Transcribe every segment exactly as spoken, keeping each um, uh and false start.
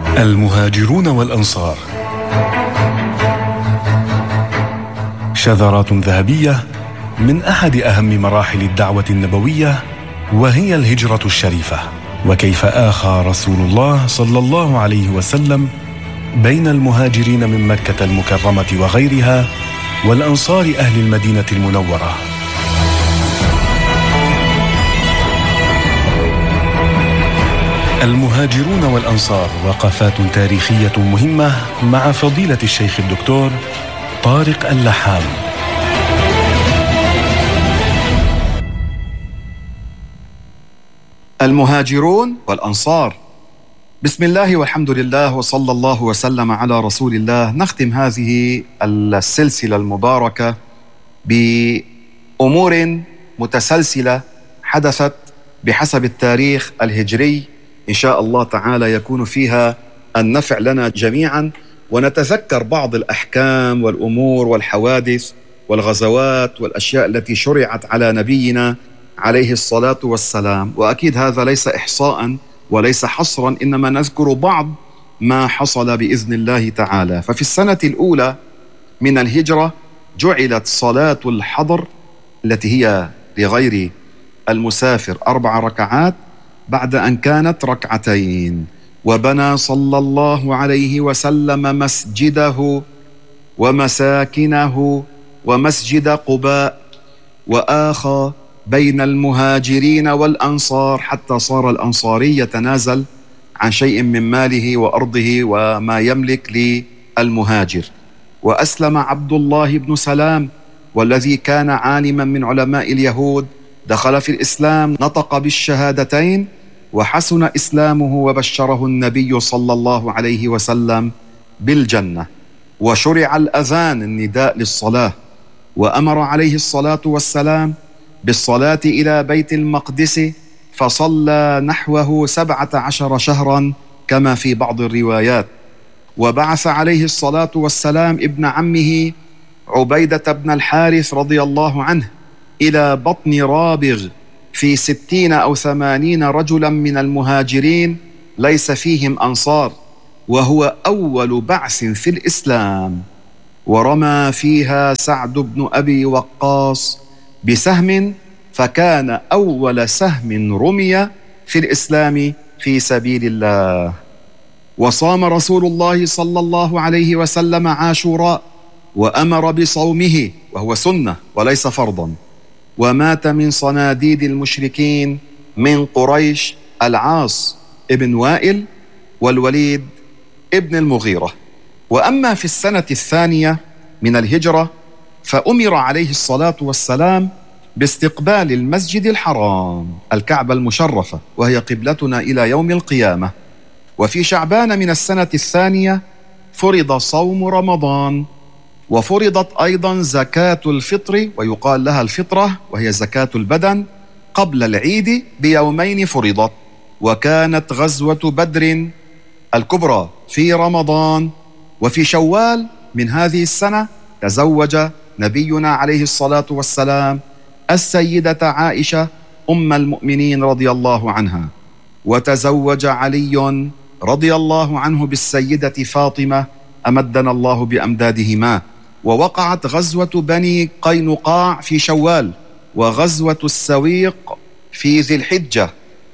المهاجرون والأنصار، شذرات ذهبية من أحد أهم مراحل الدعوة النبوية، وهي الهجرة الشريفة. وكيف آخى رسول الله صلى الله عليه وسلم بين المهاجرين من مكة المكرمة وغيرها والأنصار أهل المدينة المنورة. المهاجرون والأنصار، وقفات تاريخية مهمة مع فضيلة الشيخ الدكتور طارق اللحام. المهاجرون والأنصار. بسم الله والحمد لله وصلى الله وسلم على رسول الله. نختم هذه السلسلة المباركة بأمور متسلسلة حدثت بحسب التاريخ الهجري، إن شاء الله تعالى يكون فيها النفع لنا جميعا، ونتذكر بعض الأحكام والأمور والحوادث والغزوات والأشياء التي شرعت على نبينا عليه الصلاة والسلام. وأكيد هذا ليس إحصاء وليس حصرا، إنما نذكر بعض ما حصل بإذن الله تعالى. ففي السنة الأولى من الهجرة جعلت صلاة الحضر التي هي لغير المسافر أربع ركعات بعد أن كانت ركعتين. وبنى صلى الله عليه وسلم مسجده ومساكنه ومسجد قباء، وآخى بين المهاجرين والأنصار حتى صار الأنصاري يتنازل عن شيء من ماله وأرضه وما يملك للمهاجر. وأسلم عبد الله بن سلام، والذي كان عالما من علماء اليهود، دخل في الإسلام، نطق بالشهادتين وحسن إسلامه، وبشره النبي صلى الله عليه وسلم بالجنة. وشرع الأذان، النداء للصلاة، وأمر عليه الصلاة والسلام بالصلاة إلى بيت المقدس، فصلى نحوه سبعة عشر شهرا كما في بعض الروايات. وبعث عليه الصلاة والسلام ابن عمه عبيدة بن الحارث رضي الله عنه إلى بطن رابغ في ستين أو ثمانين رجلا من المهاجرين ليس فيهم أنصار، وهو أول بعث في الإسلام. ورمى فيها سعد بن أبي وقاص بسهم، فكان أول سهم رمي في الإسلام في سبيل الله. وصام رسول الله صلى الله عليه وسلم عاشوراء، وأمر بصومه وهو سنة وليس فرضا. ومات من صناديد المشركين من قريش العاص ابن وائل والوليد ابن المغيرة. وأما في السنة الثانية من الهجرة فأمر عليه الصلاة والسلام باستقبال المسجد الحرام، الكعبة المشرفة، وهي قبلتنا إلى يوم القيامة. وفي شعبان من السنة الثانية فرض صوم رمضان، وفرضت أيضا زكاة الفطر، ويقال لها الفطرة، وهي زكاة البدن، قبل العيد بيومين فرضت. وكانت غزوة بدر الكبرى في رمضان. وفي شوال من هذه السنة تزوج نبينا عليه الصلاة والسلام السيدة عائشة أم المؤمنين رضي الله عنها، وتزوج علي رضي الله عنه بالسيدة فاطمة أمدنا الله بأمدادهما. ووقعت غزوة بني قينقاع في شوال، وغزوة السويق في ذي الحجة،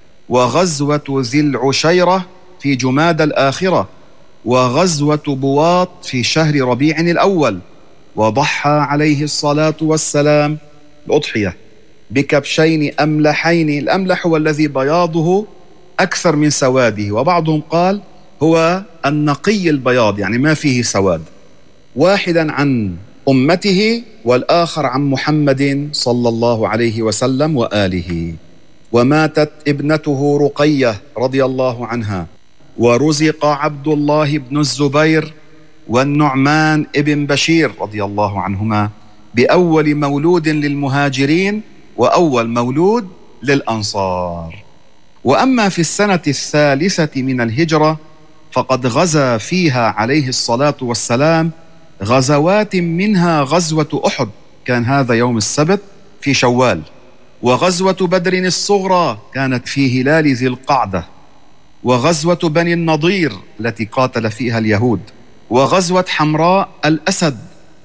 وغزوة ذي العشيرة في جماد الآخرة، وغزوة بواط في شهر ربيع الأول. وضحى عليه الصلاة والسلام الأضحية بكبشين أملحين. الأملح هو الذي بياضه أكثر من سواده، وبعضهم قال هو النقي البياض، يعني ما فيه سواد، واحدا عن أمته والآخر عن محمد صلى الله عليه وسلم وآله. وماتت ابنته رقية رضي الله عنها. ورزق عبد الله بن الزبير والنعمان ابن بشير رضي الله عنهما بأول مولود للمهاجرين وأول مولود للأنصار. وأما في السنة الثالثة من الهجرة فقد غزا فيها عليه الصلاة والسلام غزوات، منها غزوة أحد، كان هذا يوم السبت في شوال. وغزوة بدر الصغرى كانت في هلال ذي القعدة. وغزوة بني النضير التي قاتل فيها اليهود، وغزوة حمراء الأسد،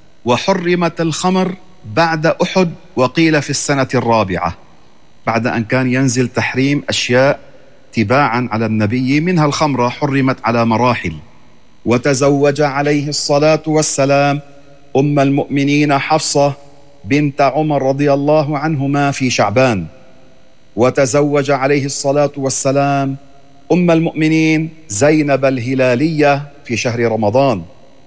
وحرمت الخمر بعد أحد وقيل في السنة الرابعة، بعد أن كان ينزل تحريم أشياء تباعا على النبي، منها الخمرة حرمت على مراحل. وتزوج عليه الصلاة والسلام أم المؤمنين حفصة بنت عمر رضي الله عنهما في شعبان، وتزوج عليه الصلاة والسلام أم المؤمنين زينب الهلالية في شهر رمضان،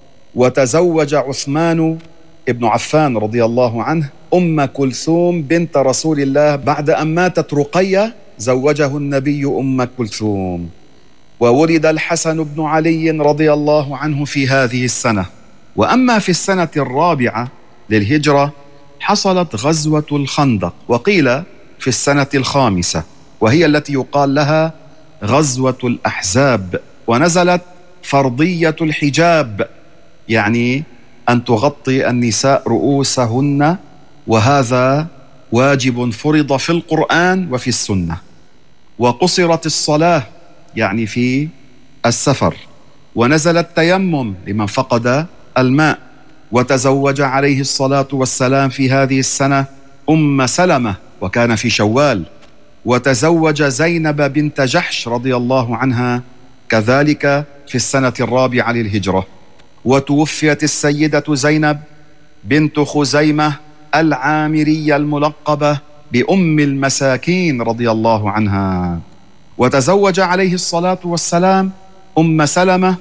وتزوج عثمان ابن عفان رضي الله عنه أم كلثوم بنت رسول الله، بعد أن ماتت رقية زوجه النبي أم كلثوم. وولد الحسن بن علي رضي الله عنه في هذه السنة. وأما في السنة الرابعة للهجرة حصلت غزوة الخندق، وقيل في السنة الخامسة، وهي التي يقال لها غزوة الأحزاب، ونزلت فرضية الحجاب، يعني أن تغطي النساء رؤوسهن، وهذا واجب فرض في القرآن وفي السنة. وقصرت الصلاة يعني في السفر، ونزل التيمم لمن فقد الماء. وتزوج عليه الصلاة والسلام في هذه السنة أم سلمة، وكان في شوال. وتزوج زينب بنت جحش رضي الله عنها كذلك في السنة الرابعة للهجرة. وتوفيت السيدة زينب بنت خزيمة العامرية الملقبة بأم المساكين رضي الله عنها. وتزوج عليه الصلاة والسلام أم سلمة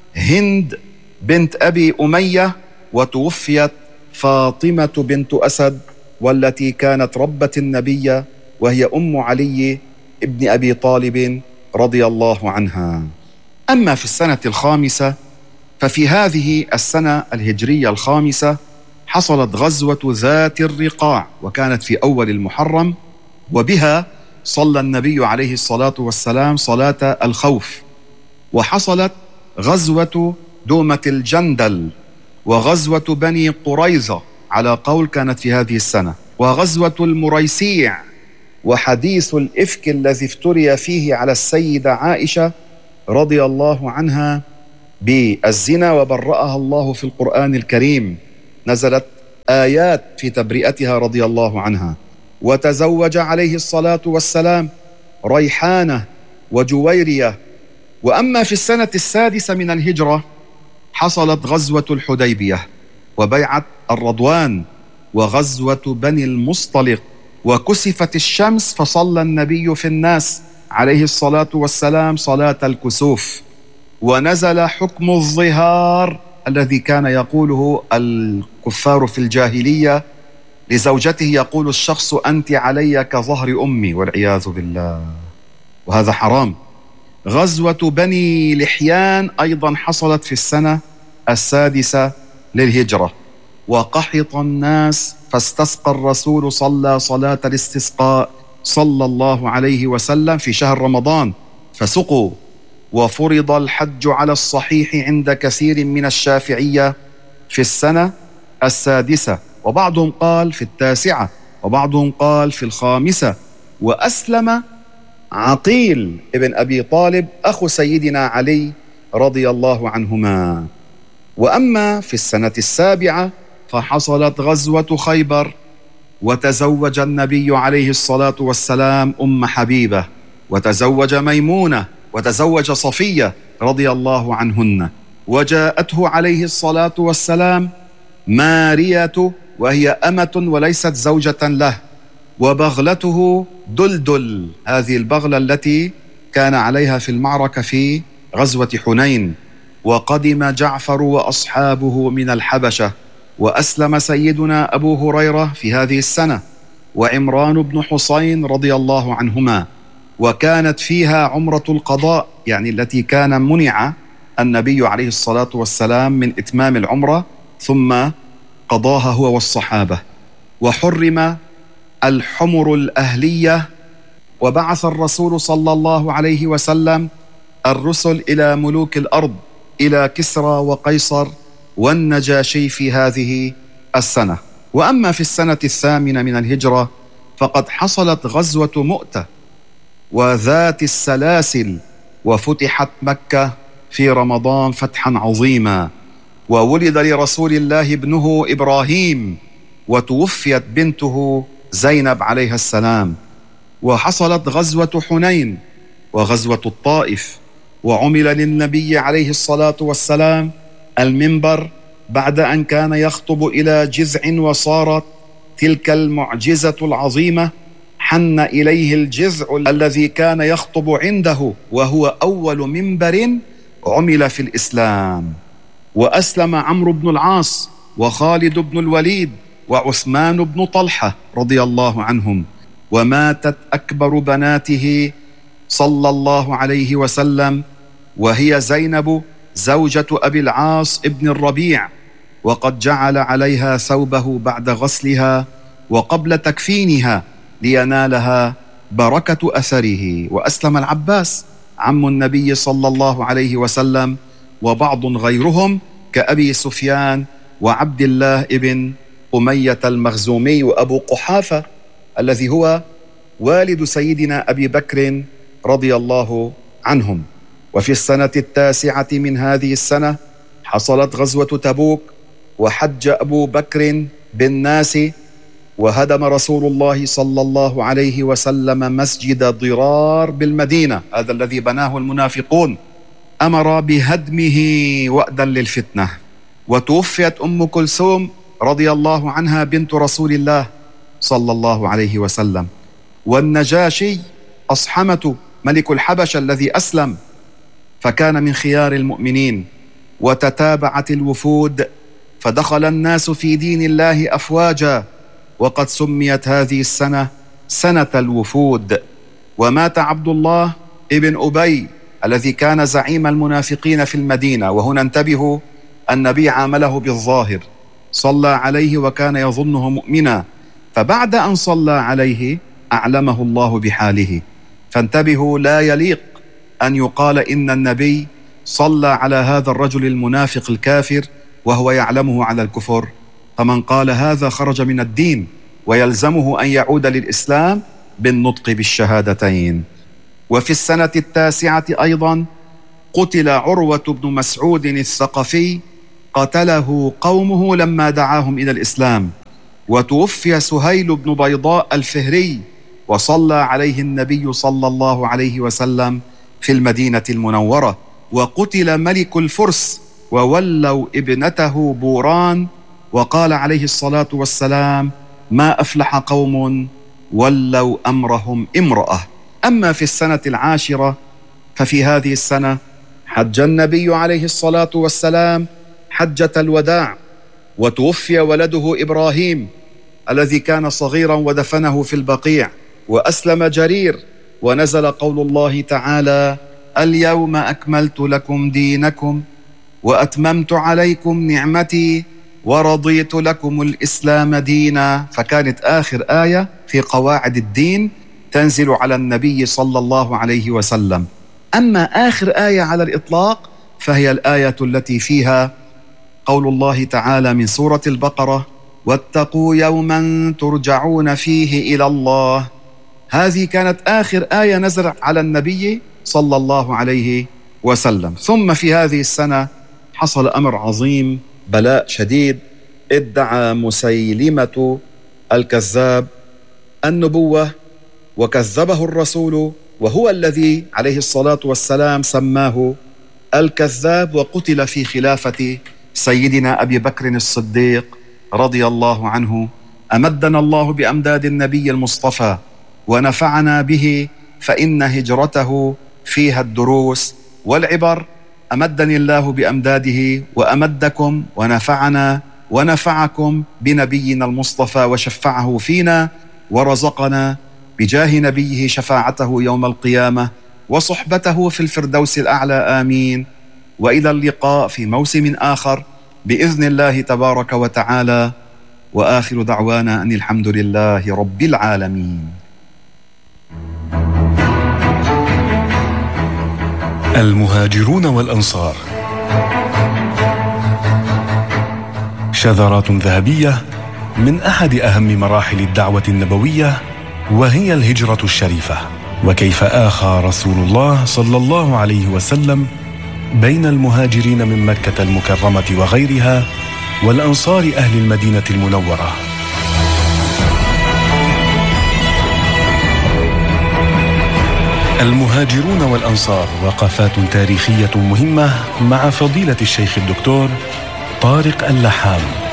هند بنت أبي أمية. وتوفيت فاطمة بنت أسد، والتي كانت ربة النبي، وهي أم علي ابن أبي طالب رضي الله عنها. أما في السنة الخامسة ففي هذه السنة الهجرية الخامسة حصلت غزوة ذات الرقاع، وكانت في أول المحرم، وبها صلى النبي عليه الصلاة والسلام صلاة الخوف. وحصلت غزوة دومة الجندل، وغزوة بني قريظة على قول كانت في هذه السنة، وغزوة المريسيع، وحديث الإفك الذي افتري فيه على السيدة عائشة رضي الله عنها بالزنا وبرأها الله في القرآن الكريم، نزلت آيات في تبرئتها رضي الله عنها. وتزوج عليه الصلاة والسلام ريحانة وجويرية. وأما في السنة السادسة من الهجرة حصلت غزوة الحديبية، وبيعة الرضوان، وغزوة بني المصطلق. وكسفت الشمس فصلى النبي في الناس عليه الصلاة والسلام صلاة الكسوف. ونزل حكم الظهار الذي كان يقوله الكفار في الجاهلية لزوجته، يقول الشخص أنت علي كظهر أمي، والعياذ بالله، وهذا حرام. غزوة بني لحيان أيضا حصلت في السنة السادسة للهجرة. وقحط الناس فاستسقى الرسول صلى صلاة الاستسقاء صلى الله عليه وسلم في شهر رمضان فسقوا. وفرض الحج على الصحيح عند كثير من الشافعية في السنة السادسة، وبعضهم قال في التاسعة، وبعضهم قال في الخامسة. وأسلم عقيل ابن أبي طالب أخو سيدنا علي رضي الله عنهما. وأما في السنة السابعة فحصلت غزوة خيبر، وتزوج النبي عليه الصلاة والسلام أم حبيبة، وتزوج ميمونة، وتزوج صفية رضي الله عنهن. وجاءته عليه الصلاة والسلام مارية، وهي أمة وليست زوجة له، وبغلته دلدل، هذه البغلة التي كان عليها في المعركة في غزوة حنين. وقدم جعفر وأصحابه من الحبشة، وأسلم سيدنا أبو هريرة في هذه السنة، وعمران بن حسين رضي الله عنهما. وكانت فيها عمرة القضاء، يعني التي كان منع النبي عليه الصلاة والسلام من إتمام العمرة ثم قضاها هو والصحابة. وحرم الحمر الأهلية. وبعث الرسول صلى الله عليه وسلم الرسل إلى ملوك الأرض، إلى كسرى وقيصر والنجاشي في هذه السنة. وأما في السنة الثامنة من الهجرة فقد حصلت غزوة مؤتة وذات السلاسل، وفتحت مكة في رمضان فتحا عظيما، وولد لرسول الله ابنه إبراهيم، وتوفيت بنته زينب عليها السلام، وحصلت غزوة حنين وغزوة الطائف، وعمل للنبي عليه الصلاة والسلام المنبر بعد أن كان يخطب إلى جذع، وصارت تلك المعجزة العظيمة حن إليه الجذع الذي كان يخطب عنده، وهو أول منبر عمل في الإسلام. وأسلم عمرو بن العاص وخالد بن الوليد وعثمان بن طلحة رضي الله عنهم، وماتت أكبر بناته صلى الله عليه وسلم وهي زينب زوجة أبي العاص ابن الربيع، وقد جعل عليها ثوبه بعد غسلها وقبل تكفينها لينالها بركة أثره. وأسلم العباس عم النبي صلى الله عليه وسلم وبعض غيرهم كأبي سفيان وعبد الله ابن أمية المخزومي وأبو قحافة الذي هو والد سيدنا أبي بكر رضي الله عنهم. وفي السنة التاسعة من هذه السنة حصلت غزوة تبوك، وحج أبو بكر بالناس، وهدم رسول الله صلى الله عليه وسلم مسجد ضرار بالمدينة، هذا الذي بناه المنافقون، أمر بهدمه وأدا للفتنة. وتوفيت أم كلثوم رضي الله عنها بنت رسول الله صلى الله عليه وسلم. والنجاشي أصحمة ملك الحبشة الذي أسلم فكان من خيار المؤمنين. وتتابعت الوفود فدخل الناس في دين الله أفواجا، وقد سميت هذه السنة سنة الوفود. ومات عبد الله ابن أبي الذي كان زعيم المنافقين في المدينة، وهنا انتبهوا النبي عامله بالظاهر، صلى عليه وكان يظنه مؤمنا، فبعد أن صلى عليه أعلمه الله بحاله. فانتبهوا، لا يليق أن يقال إن النبي صلى على هذا الرجل المنافق الكافر وهو يعلمه على الكفر، فمن قال هذا خرج من الدين، ويلزمه أن يعود للإسلام بالنطق بالشهادتين. وفي السنة التاسعة أيضا قتل عروة بن مسعود الثقفي، قتله قومه لما دعاهم إلى الإسلام. وتوفي سهيل بن بيضاء الفهري، وصلى عليه النبي صلى الله عليه وسلم في المدينة المنورة. وقتل ملك الفرس وولوا ابنته بوران، وقال عليه الصلاة والسلام: ما أفلح قوم ولوا أمرهم امرأة. أما في السنة العاشرة ففي هذه السنة حج النبي عليه الصلاة والسلام حجة الوداع، وتوفي ولده إبراهيم الذي كان صغيرا ودفنه في البقيع. وأسلم جرير، ونزل قول الله تعالى: اليوم أكملت لكم دينكم وأتممت عليكم نعمتي ورضيت لكم الإسلام دينا. فكانت آخر آية في قواعد الدين تنزل على النبي صلى الله عليه وسلم. أما آخر آية على الإطلاق فهي الآية التي فيها قول الله تعالى من سورة البقرة: واتقوا يوما ترجعون فيه إلى الله. هذه كانت آخر آية نزلت على النبي صلى الله عليه وسلم. ثم في هذه السنة حصل أمر عظيم، بلاء شديد. ادعى مسيلمة الكذاب النبوة وكذبه الرسول، وهو الذي عليه الصلاة والسلام سماه الكذاب، وقتل في خلافة سيدنا أبي بكر الصديق رضي الله عنه. أمدنا الله بأمداد النبي المصطفى ونفعنا به، فإن هجرته فيها الدروس والعبر. أمدني الله بأمداده وأمدكم ونفعنا ونفعكم بنبينا المصطفى وشفعه فينا، ورزقنا بجاه نبيه شفاعته يوم القيامة وصحبته في الفردوس الأعلى، آمين. وإلى اللقاء في موسم آخر بإذن الله تبارك وتعالى، وآخر دعوانا أن الحمد لله رب العالمين. المهاجرون والأنصار، شذرات ذهبية من أحد أهم مراحل الدعوة النبوية، وهي الهجرة الشريفة. وكيف آخى رسول الله صلى الله عليه وسلم بين المهاجرين من مكة المكرمة وغيرها والأنصار أهل المدينة المنورة. المهاجرون والأنصار، وقفات تاريخية مهمة مع فضيلة الشيخ الدكتور طارق اللحام.